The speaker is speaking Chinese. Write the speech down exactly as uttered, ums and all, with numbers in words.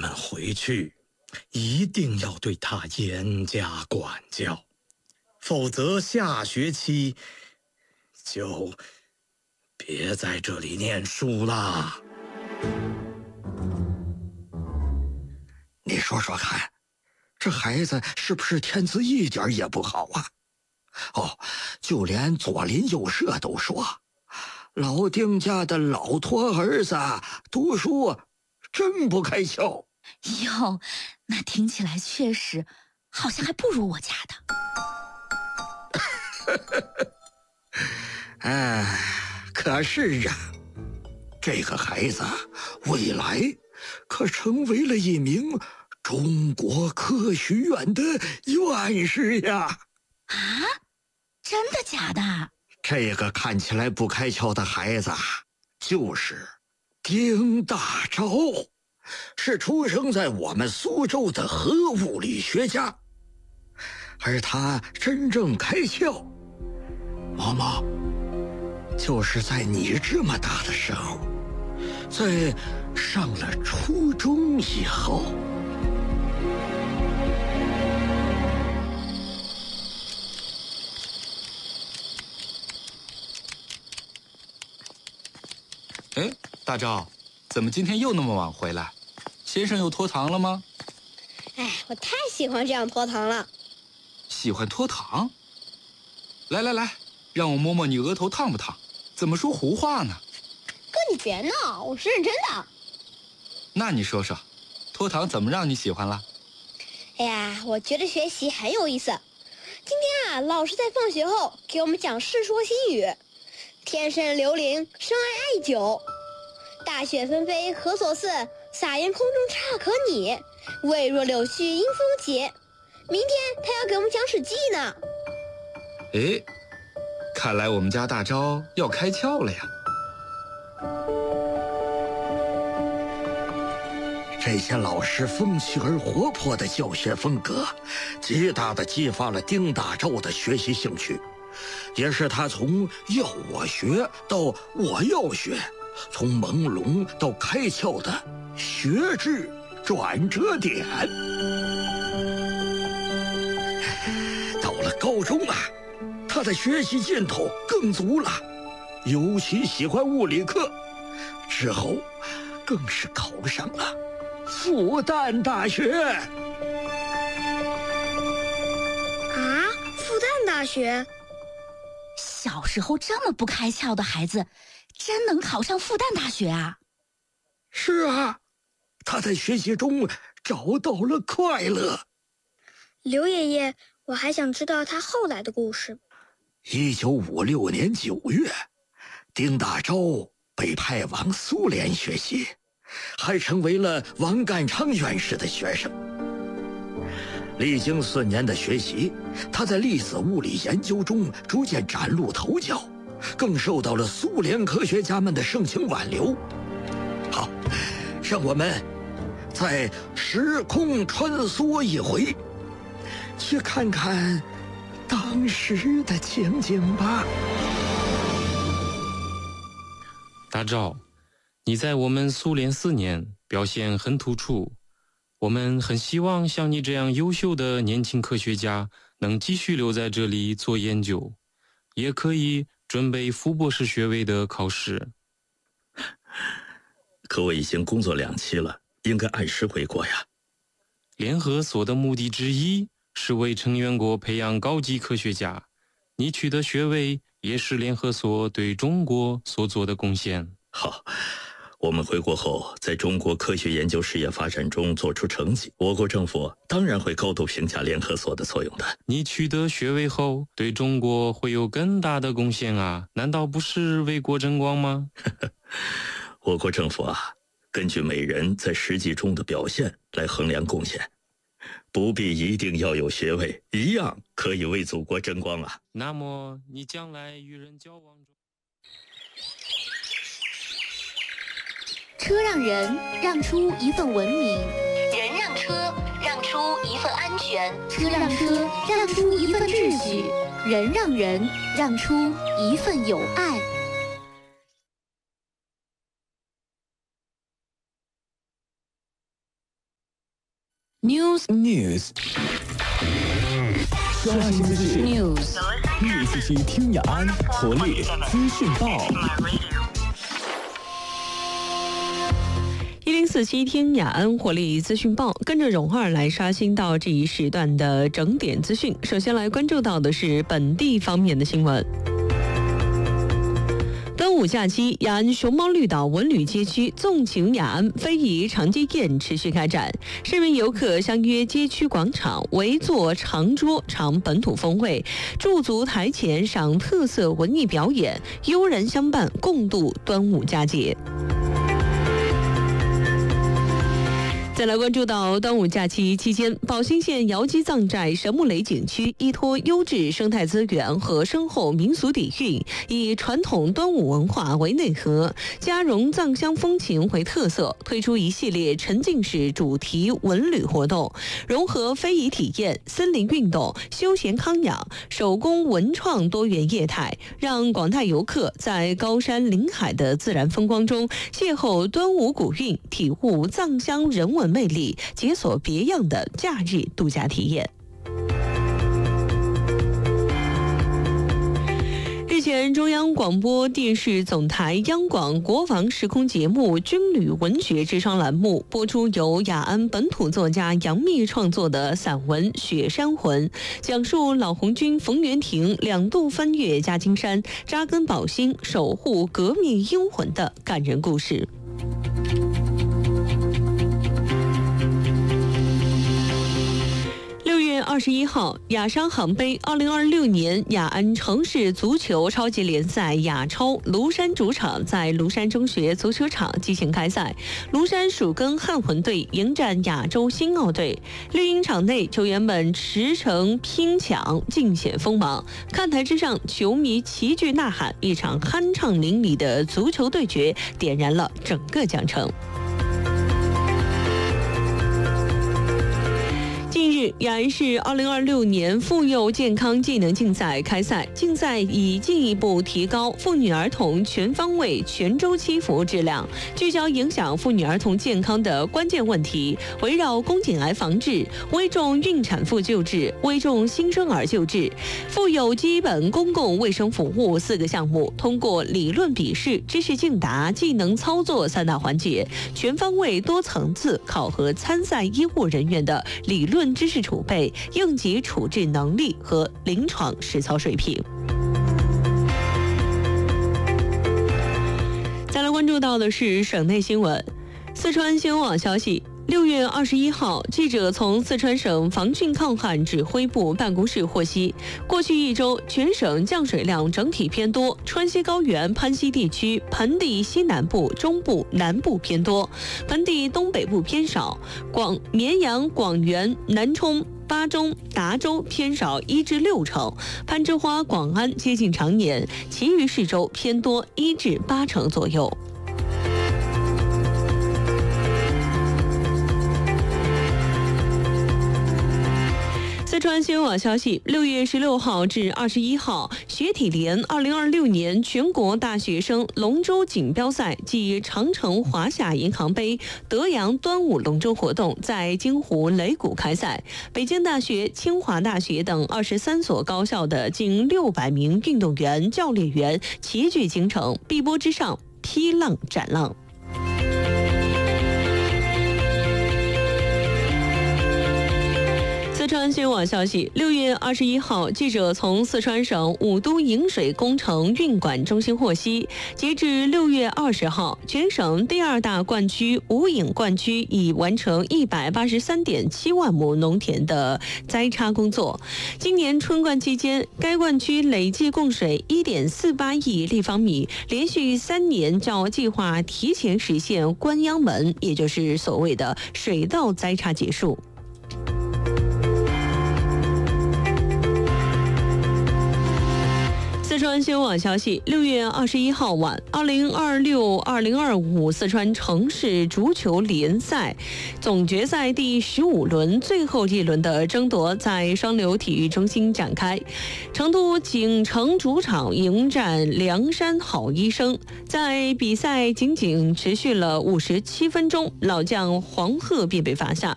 们回去一定要对他严加管教，否则下学期就别在这里念书啦。 你说说看，这孩子是不是天资一点也不好啊？哦，就连左邻右舍都说，老丁家的老托儿子读书真不开窍。 哟，那听起来确实好像还不如我家的。哎，可是啊，这个孩子未来可成为了一名中国科学院的院士呀！ 啊，真的假的？ 这个看起来不开窍的孩子就是丁大钊，是出生在我们苏州的核物理学家。而他真正开窍，毛毛，就是在你这么大的时候，在上了初中以后。 哎，大钊，怎么今天又那么晚回来？先生又拖堂了吗？ 哎，我太喜欢这样拖堂了。 喜欢拖堂？来来来，让我摸摸你额头烫不烫？怎么说胡话呢？ 哥，你别闹，我是认真的。 那你说说，拖堂怎么让你喜欢了？ 哎呀，我觉得学习很有意思。今天啊，老师在放学后给我们讲《世说新语》。天生刘伶，生爱爱酒。大雪纷飞何所似？洒盐空中差可拟。未若柳絮因风结。明天他要给我们讲《史记》呢。 哎，看来我们家大钊要开窍了呀。 这些老师风趣而活泼的教学风格，极大地激发了丁大钊的学习兴趣，也是他从要我学到我要学，从朦胧到开窍的学制转折点。到了高中啊，他的学习劲头更足了，尤其喜欢物理课，之后更是考上了复旦大学。 啊，复旦大学？ 小时候这么不开窍的孩子，真能考上复旦大学啊？ 是啊，他在学习中找到了快乐。 刘爷爷，我还想知道他后来的故事。 一九五六年九月，丁大钊被派往苏联学习，还成为了王淦昌院士的学生。历经四年的学习，他在粒子物理研究中逐渐崭露头角，更受到了苏联科学家们的盛情挽留。好，让我们再时空穿梭一回，去看看当时的情景吧。 大钊，你在我们苏联四年表现很突出，我们很希望像你这样优秀的年轻科学家能继续留在这里做研究，也可以准备副博士学位的考试。 可我已经工作两期了，应该按时回国呀。 联合所的目的之一是为成员国培养高级科学家，你取得学位也是联合所对中国所做的贡献。 好，我们回国后在中国科学研究事业发展中做出成绩，我国政府当然会高度评价联合所的作用的。 你取得学位后对中国会有更大的贡献啊，难道不是为国争光吗？ 我国政府啊，根据每人在实际中的表现来衡量贡献，不必一定要有学位，一样可以为祖国争光啊。 那么你将来与人交往中， 车让人让出一份文明，人让车让出一份安全，车让车让出一份秩序，人让人让出一份友爱。 News News， 刷新资讯 News 一零四七听雅安活力资讯报。 一零四七听雅安活力资讯报，跟着蓉儿来刷新到这一时段的整点资讯。首先来关注到的是本地方面的新闻。端午假期，雅安熊猫绿岛文旅街区纵情雅安非遗长街宴持续开展，市民游客相约街区广场，围坐长桌尝本土风味，驻足台前赏特色文艺表演，悠然相伴，共度端午佳节。再来关注到端午假期期间，宝兴县瑶基藏寨神木雷景区依托优质生态资源和深厚民俗底蕴，以传统端午文化为内核，加融藏乡风情为特色，推出一系列沉浸式主题文旅活动，融合非遗体验、森林运动、休闲康养、手工文创多元业态，让广大游客在高山临海的自然风光中邂逅端午古韵，体悟藏乡人文魅力，解锁别样的假日度假体验。日前，中央广播电视总台央广国防时空节目《军旅文学之窗》栏目播出由雅安本土作家杨幂创作的散文《雪山魂》，讲述老红军冯元廷两度翻越夹金山，扎根宝兴，守护革命英魂的感人故事。六月二十一号，亚商行杯二零二六年雅安城市足球超级联赛亚超庐山主场在庐山中学足球场进行开赛，庐山蜀根汉魂队迎战亚洲新奥队。绿茵场内，球员们驰骋拼抢，尽显锋芒。看台之上，球迷齐聚呐喊，一场酣畅淋漓的足球对决点燃了整个江城。近日，雅安市二零二六年妇幼健康技能竞赛开赛，竞赛以进一步提高妇女儿童全方位、全周期服务质量，聚焦影响妇女儿童健康的关键问题，围绕宫颈癌防治、危重孕产妇救治、危重新生儿救治、妇幼基本公共卫生服务四个项目，通过理论笔试、知识竞答、技能操作三大环节，全方位、多层次考核参赛医护人员的理论知识储备、应急处置能力和临床实操水平。再来关注到的是省内新闻。四川新闻网消息，六月二十一号，记者从四川省防汛抗旱指挥部办公室获悉，过去一周全省降水量整体偏多，川西高原、攀西地区、盆地西南部、中部、南部偏多，盆地东北部偏少，广绵阳、广元、南充、巴中、达州偏少一至六成，攀枝花、广安接近常年，其余市州偏多一至八成左右。四川新闻网消息，六月十六号至二十一号，学体联二零二六年全国大学生龙舟锦标赛暨长城华夏银行杯德阳端午龙舟活动在京湖擂鼓开赛，北京大学、清华大学等二十三所高校的近六百名运动员、教练员齐聚京城，碧波之上，劈浪斩浪。四川新闻网消息，六月二十一号，记者从四川省五都引水工程运管中心获悉，截至六月二十号，全省第二大灌区无引灌区已完成一百八十三点七万亩农田的栽插工作。今年春灌期间，该灌区累计供水一点四八亿立方米，连续三年较计划提前实现关央门，也就是所谓的水稻栽插结束。四川新闻网消息，六月二十一号晚，二零二六二零二五四川城市足球联赛总决赛第十五轮最后一轮的争夺在双流体育中心展开。成都锦城主场迎战凉山好医生，在比赛仅仅持续了五十七分钟，老将黄鹤便被罚下。